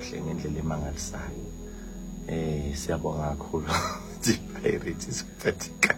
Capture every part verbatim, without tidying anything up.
kakuhle ngendlela emangalisayo. Eh siyabonga kakhulu Pirates Phatika.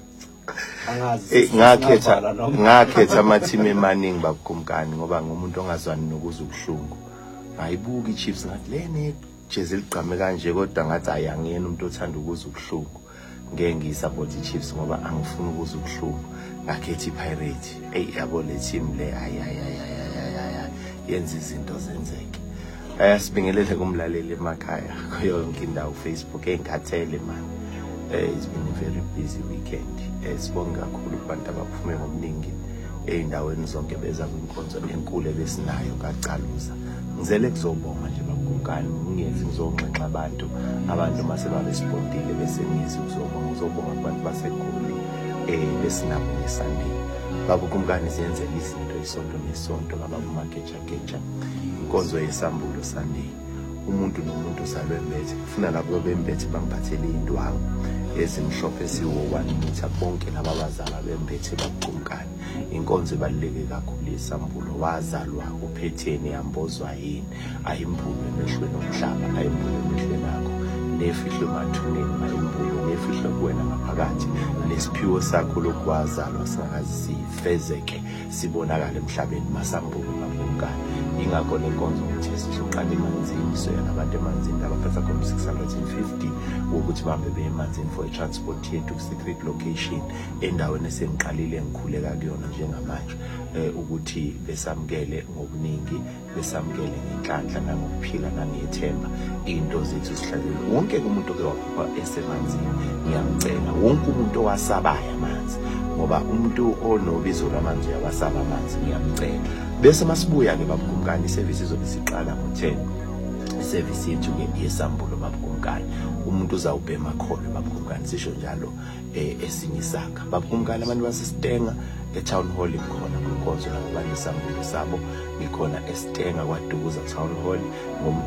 Angazi ngakhetha ngakhetha amateam emaningi babukumkani ngoba ngumuntu ongazwani nokuza ubuhlungu. Ngayibuka iChiefs ngathi lene jezi ligqame kanje kodwa ngathi ayangena umuntu othanda ukuza ubuhlungu. Ngeke ngiyisupport iChiefs ngoba angifuni ukuza ubuhlungu. Ngakhetha iPirates. Ey yabo le team le ay ay ay ay yenza izinto zenzeke. Ayasibingelele kumlaleli emakhaya kuyo yonke indawo Facebook engikhathele man. It's been a very busy weekend. Sibonga kakhulu kubantu abaphume ngobuningi eindaweni zonke beza kwinkonzo enkulu ebesinayo kacaluza. Ngizele kuzobonga nje babukumkani ngiyezi ngizonxenxa abantu abantu mase babespondile bese ngiyezi kuzobonga ngizobonga abantu baseGoli eh besinabo ngeSunday. Babukumkani siyenze izinto isonto nesonto ngababumakeja keja. Inkonzo yesambulo Sunday. Umuntu nomuntu salwembethe kufuna labo bembethe bangiphathele indwangu ezimhlophe esiwo one meter bonke nababazala bembethe babukumkani. Inkonzo ebaluleke kakhulu yesambulo wazalwa uphetheni yambozwa yini ayimbulo emehlweni omhlaba ayimbulo emehlweni akho nefihlwe mathuneni ayimbulo nefihlwe kuwena ngaphakathi lesiphiwo sakho lokwazalwa singakazi sifezeke sibonakala emhlabeni masambulo babukumkani. Ingakho lenkonzo ukuthi sizoqala emanzini so yanabantu emanzini abaphetha khona six hundred fifty ukuthi bahambe beye emanzini for a transport yethu ku secret location endaweni esengiqalile ngikhuleka kuyona njengamanje ukuthi besamukele ngobuningi besamukele ngenhlanhla nangokuphila nangethemba into zethu sihlalele wonke umuntu oke waphupha esemanzini ngiyamcela wonke umuntu owasabayo amanzi ngoba umuntu onobizo lamanzi uyawasaba amanzi ngiyamcela bese masibuya ke babukumkani service izobe siqala ngo ten service yethu ke yesambulo babukumkani umuntu uzawubhema khona babukumkani sisho njalo eh esinye isakha babukumkani abantu basisitenga eTown Hall ikhona kwinkonzo nabo banesambulo sabo ngikhona eStenga kwaDukuza Town Hall.